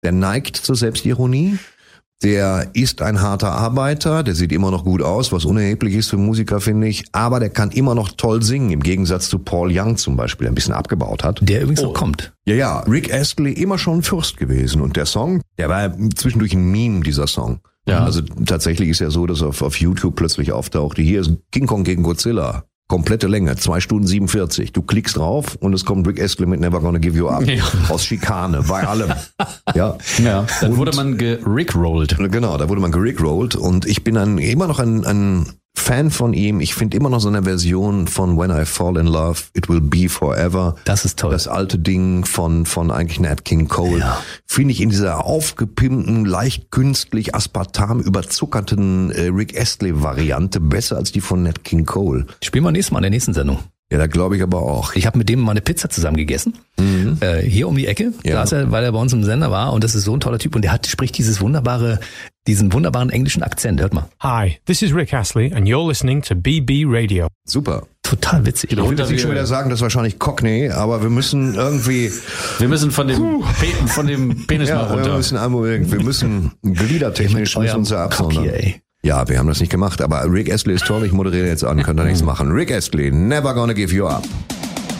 der neigt zur Selbstironie. Der ist ein harter Arbeiter, der sieht immer noch gut aus, was unerheblich ist für Musiker, finde ich. Aber der kann immer noch toll singen, im Gegensatz zu Paul Young zum Beispiel, der ein bisschen abgebaut hat. Der übrigens noch kommt. Ja, Rick Astley immer schon ein Fürst gewesen. Und der Song, der war zwischendurch ein Meme, dieser Song. Ja. Also tatsächlich ist ja so, dass auf YouTube plötzlich auftauchte, hier ist King Kong gegen Godzilla. Komplette Länge, 2 Stunden 47. Du klickst drauf und es kommt Rick Astley mit Never Gonna Give You Up. Ja. Aus Schikane, bei allem. Ja. Dann wurde man gerickrollt. Genau, da wurde man gerickrollt. Und ich bin immer noch ein Fan von ihm. Ich finde immer noch so eine Version von When I Fall in Love, It Will Be Forever. Das ist toll. Das alte Ding von eigentlich Nat King Cole. Ja. Finde ich in dieser aufgepimpten, leicht künstlich aspartam überzuckerten Rick Astley Variante besser als die von Nat King Cole. Spielen wir nächstes Mal in der nächsten Sendung. Ja, da glaube ich aber auch. Ich habe mit dem mal eine Pizza zusammen gegessen. Hier um die Ecke, weil er bei uns im Sender war. Und das ist so ein toller Typ. Und der spricht diesen wunderbaren englischen Akzent. Hört mal. Hi, this is Rick Astley and you're listening to BB Radio. Super. Total witzig. Ich will jetzt nicht schon wieder sagen, das ist wahrscheinlich Cockney, aber wir müssen irgendwie... Wir müssen von dem Penis mal runter. Wir müssen gliedertechnisch uns ja absondern. Ja, wir haben das nicht gemacht, aber Rick Astley ist toll. Ich moderiere jetzt an, könnt ihr nichts machen. Rick Astley, Never Gonna Give You Up.